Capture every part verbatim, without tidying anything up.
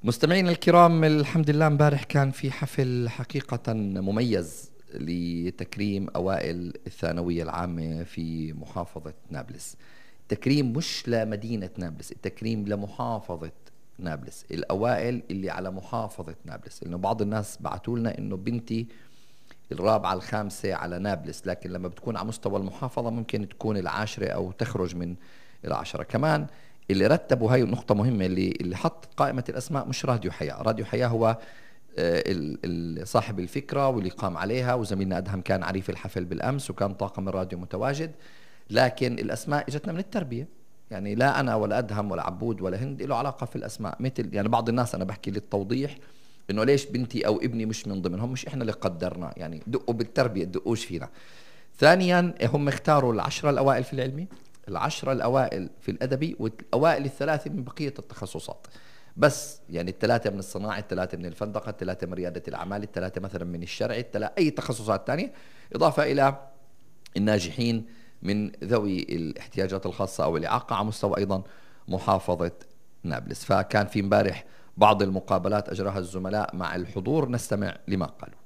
مستمعينا الكرام، الحمد لله امبارح كان في حفل حقيقة مميز لتكريم أوائل الثانوية العامة في محافظة نابلس. التكريم مش لمدينة نابلس، التكريم لمحافظة نابلس، الأوائل اللي على محافظة نابلس. لأنه بعض الناس بعتوا لنا إنه بنتي الرابعة الخامسة على نابلس، لكن لما بتكون على مستوى المحافظة ممكن تكون العاشرة أو تخرج من العشرة. كمان اللي رتبوا هاي النقطة مهمة، اللي اللي حط قائمة الأسماء مش راديو حياة. راديو حياة هو آه، صاحب الفكرة واللي قام عليها، وزميلنا أدهم كان عريف الحفل بالأمس وكان طاقم الراديو متواجد. لكن الأسماء اجتنا من التربية، يعني لا أنا ولا أدهم ولا عبود ولا هند له علاقة في الأسماء. مثل يعني بعض الناس، أنا بحكي للتوضيح إنه ليش بنتي أو ابني مش من ضمنهم، مش إحنا اللي قدرنا، يعني دقوا بالتربية دقوش فينا. ثانيا هم اختاروا العشرة الأوائل في العلمي، العشرة الأوائل في الأدبي، والأوائل الثلاثة من بقية التخصصات. بس يعني الثلاثة من الصناعة، الثلاثة من الفندقة، الثلاثة من ريادة الأعمال، الثلاثة مثلا من الشرع، الثلاثة أي تخصصات ثانية، إضافة إلى الناجحين من ذوي الاحتياجات الخاصة أو الإعاقة على مستوى أيضا محافظة نابلس. فكان في امبارح بعض المقابلات أجراها الزملاء مع الحضور، نستمع لما قالوا.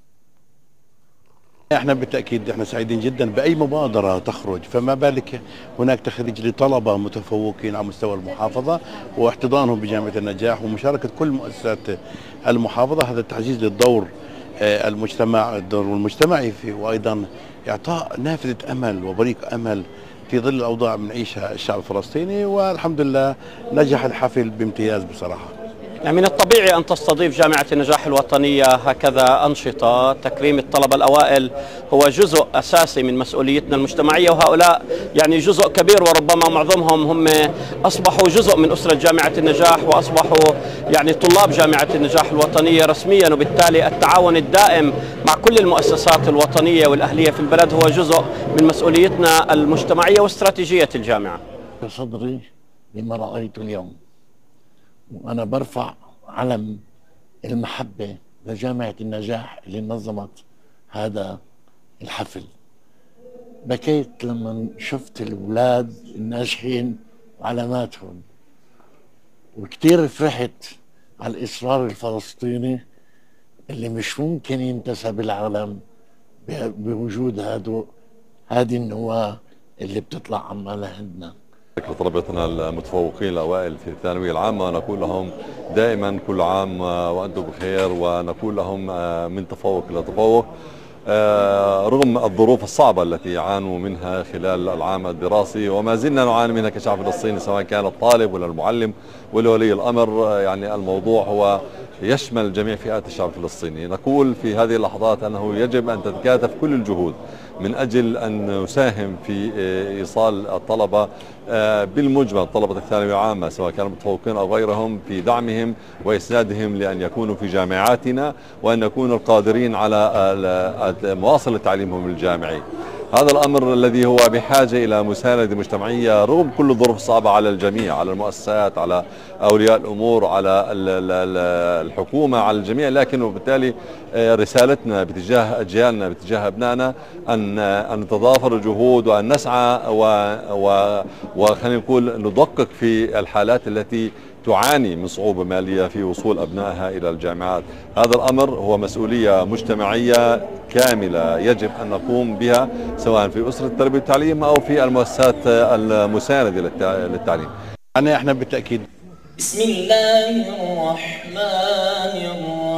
احنا بالتاكيد احنا سعيدين جدا باي مبادره تخرج، فما بالك هناك تخريج لطلبه متفوقين على مستوى المحافظه واحتضانهم بجامعه النجاح ومشاركه كل مؤسسات المحافظه. هذا تعزيز للدور المجتمع الدور المجتمعي فيه، وايضا اعطاء نافذه امل وبريق امل في ظل الاوضاع من يعيشها الشعب الفلسطيني. والحمد لله نجح الحفل بامتياز بصراحه. يعني من الطبيعي أن تستضيف جامعة النجاح الوطنية هكذا أنشطة. تكريم الطلبة الأوائل هو جزء أساسي من مسؤوليتنا المجتمعية، وهؤلاء يعني جزء كبير وربما معظمهم هم أصبحوا جزء من أسرة جامعة النجاح، وأصبحوا يعني طلاب جامعة النجاح الوطنية رسميا. وبالتالي التعاون الدائم مع كل المؤسسات الوطنية والأهلية في البلد هو جزء من مسؤوليتنا المجتمعية واستراتيجية الجامعة. بصدري لما رأيته اليوم، وأنا برفع علم المحبة لجامعة النجاح اللي نظمت هذا الحفل. بكيت لما شفت الأولاد الناجحين وعلاماتهم، وكتير فرحت على الإصرار الفلسطيني اللي مش ممكن ينتسب العالم بوجود هادو هذه النواة اللي بتطلع عمالها عندنا. لطلبتنا المتفوقين الأوائل في الثانوية العامة نقول لهم دائما كل عام وأنتم بخير، ونقول لهم من تفوق إلى تفوق رغم الظروف الصعبة التي يعانوا منها خلال العام الدراسي، وما زلنا نعاني منها كشعب فلسطيني، سواء كان الطالب ولا المعلم ولا ولي الأمر. يعني الموضوع هو يشمل جميع فئات الشعب الفلسطيني. نقول في هذه اللحظات أنه يجب أن تتكاتف كل الجهود من أجل أن نساهم في إيصال الطلبة بالمجمل، طلبة الثانوية العامة سواء كانوا متفوقين أو غيرهم، في دعمهم وإسنادهم لأن يكونوا في جامعاتنا وأن يكونوا القادرين على مواصلة تعليمهم الجامعي. هذا الأمر الذي هو بحاجة إلى مساندة مجتمعية رغم كل الظروف الصعبة على الجميع، على المؤسسات، على أولياء الأمور، على الحكومة، على الجميع. لكن وبالتالي رسالتنا باتجاه أجيالنا، باتجاه أبنائنا، أن أن نتضافر الجهود وأن نسعى وخلينا نقول ندقق في الحالات التي تعاني من صعوبة مالية في وصول أبنائها إلى الجامعات. هذا الأمر هو مسؤولية مجتمعية كاملة يجب أن نقوم بها، سواء في أسرة التربية والتعليم أو في المؤسسات المساندة للتعليم. يعني احنا بالتأكيد بسم الله الرحمن الرحيم